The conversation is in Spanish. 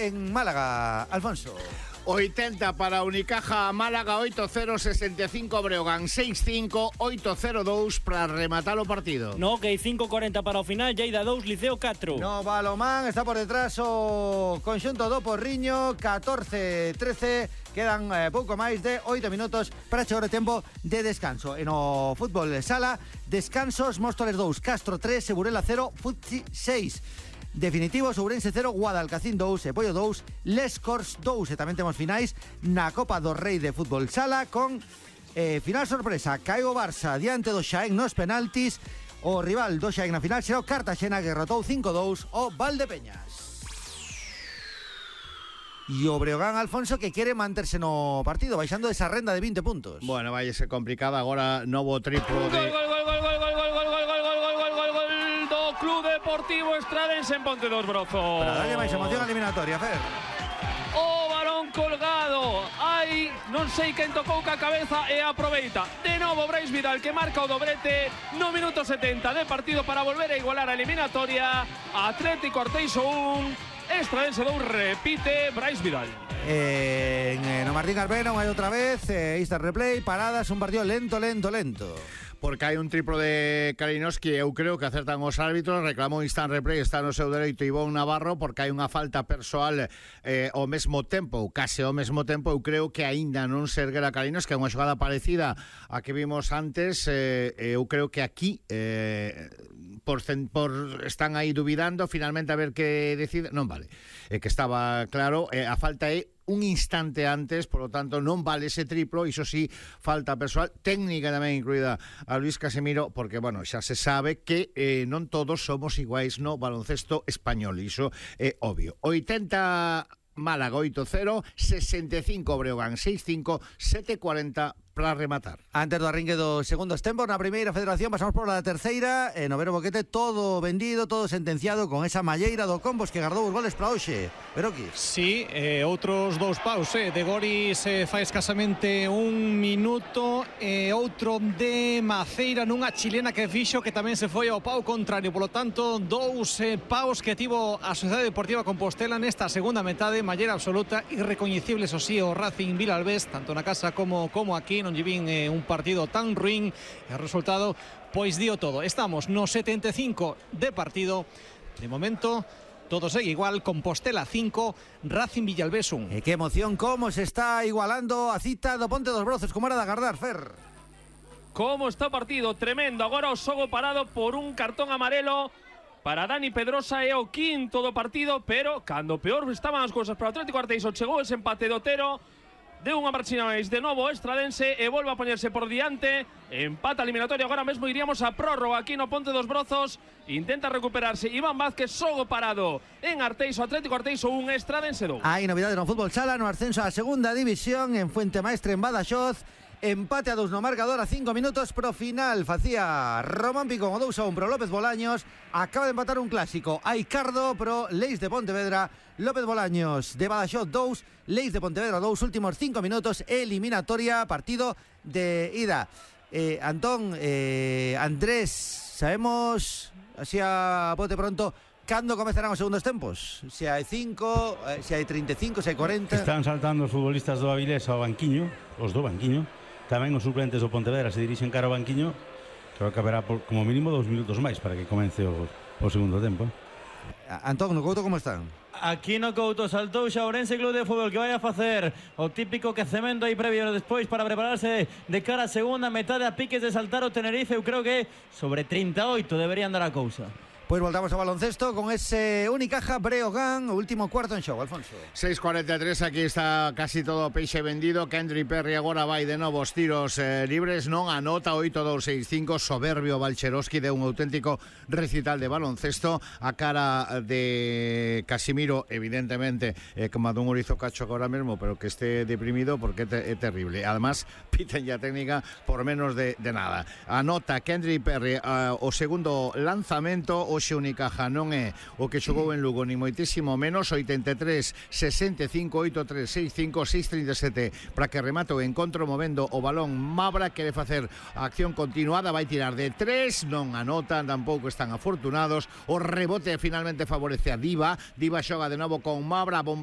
en Málaga, Alfonso. 80 para Unicaja Málaga, 8-0, 65 Breogán, 6-5, 8-0-2 para rematar o partido. No, que hai 5-40 para o final, Lleida 2, Liceo 4. No, Balomán está por detrás o conxunto do Porriño, 14-13, quedan pouco máis de 8 minutos para chegar o tempo de descanso. En o fútbol sala, descansos, Móstoles 2, Castro 3, Burela 0, Futsi 6. Definitivos, Ourense 0, Guadalcacín 2, Pollo 2, Les Corts 2. E tamén temos finais na Copa do Rei de Fútbol Sala con final sorpresa. Cae o Barça diante do Xaén nos penaltis. O rival do Xaén na final será o Cartaxena, que derrotou 5-2 o Valdepeñas. E o Breogán, Alfonso, que quere manterse no partido, baixando esa renda de 20 puntos. Bueno, vai ser complicada agora, novo triplo de... Club Deportivo Estradense en Ponte dos Brozos. Para darlle máis emoción a eliminatoria, Fer. O balón colgado. Ai, non sei quen tocou ca cabeza e aproveita. De novo Brais Vidal, que marca o dobrete no minuto 70 de partido para volver a igualar a eliminatoria. Atlético Arteixo 1, Estradense 2, repite Brais Vidal. No Martín Carpena, unha e outra vez, instant replay, paradas, un partido lento. Porque hai un triplo de Kalinowski, eu creo que acertan os árbitros, reclamou instant replay, está no seu dereito Ivón Navarro, porque hai unha falta persoal ao mesmo tempo, ou case ao mesmo tempo. Eu creo que aínda non se erguera Kalinowski, é unha xogada parecida a que vimos antes. Eu creo que aquí por están aí dubidando, finalmente a ver que decide, non vale, que estaba claro, a falta é un instante antes, por lo tanto non vale ese triplo. Iso sí, falta persoal técnica tamén incluída a Luis Casemiro, porque, bueno, xa se sabe que non todos somos iguais no baloncesto español, iso é obvio. 80 Málaga 8-0, 65 Breogán 6-5, 7-40 para rematar. Antes do arrinque dos segundos tempos na primeira federación, pasamos por la terceira. No Vero Boquete, todo vendido, todo sentenciado, con esa malleira do Combos que gardou os goles para hoxe. Veroquis. Sí, outros dous paus, de Goris fai escasamente un minuto, outro de Maceira nunha chilena que fixo, que tamén se foi ao pau contrario. Polo tanto, dous paus que tivo a Sociedade Deportiva Compostela nesta segunda metade, malleira absoluta, irrecoñecible, eso sí, o Racing Vilalbés, tanto na casa como aquí. Non lle vin un partido tan ruín, e o resultado pois dio todo. Estamos no 75 de partido. De momento todo segue igual, Compostela 5, Racing Villalbés 1. E que emoción, como se está igualando a cita do Ponte dos Brozos, como era de agardar, Fer. Como está o partido, tremendo. Agora o xogo parado por un cartón amarelo para Dani Pedrosa, é o quinto do partido, pero cando peor estaban as cousas para o Atlético Arteixo, chegou ese empate do Otero. De unha marchina máis, de novo Estradense, e volve a poñerse por diante. Empata eliminatorio, agora mesmo iríamos a prórroga aquí no Ponte dos Brozos. Intenta recuperarse Iván Vázquez, xogo parado en Arteixo, Atlético Arteixo 1, Estradense 2. Hai novidades no fútbol sala, no ascenso a segunda división, en Fuente Maestre, en Badaxoz. Empate a 2 no marcador a 5 minutos pro final. Facía Román Picón o 2-1 pro López Bolaños. Acaba de empatar un clásico, Aicardo pro Leis de Pontevedra. López Bolaños de Badaxoz 2, Leis de Pontevedra 2. Últimos 5 minutos, eliminatoria, partido de ida. Antón, Andrés, sabemos, así a bote pronto, cando comezarán os segundos tempos? Se hai 5, se hai 35, se hai 40. Están saltando os futbolistas do Avilés ao banquiño, os do banquiño. Tamén os suplentes do Pontevedra se dirixen cara ao banquiño. Creo que haberá como mínimo 2 minutos máis para que comence o segundo tempo. Antón, no Couto, como están? Aquí no Couto saltou xa Ourense Club de Fútbol, que vai a facer o típico quecemento aí previo despois para prepararse de cara a segunda metade, a piques de saltar o Tenerife. Eu creo que sobre 38 debería andar a cousa. Pois voltamos ao baloncesto con ese Unicaja Breogán, o último cuarto en xogo, Alfonso. 6:43, aquí está casi todo o peixe vendido. Kendry Perry agora vai de novo os tiros libres, non anota. 8-2-6-5, soberbio Balcherovski, de un auténtico recital de baloncesto. A cara de Casimiro, evidentemente, como a Don Urizo Cacho agora mesmo, pero que esté deprimido porque é terrible. Además, piten ya técnica por menos de nada. Anota Kendry Perry o segundo lanzamento. Hoxe Unicaja non é o que xogou en Lugo, ni moitísimo menos. 83-65, 8-3-6-5, 6-37 para que remate o encontro, movendo o balón Mabra. Quere facer a acción continuada, vai tirar de 3, non anotan, tampouco están afortunados. O rebote finalmente favorece a Diva xoga de novo con Mabra,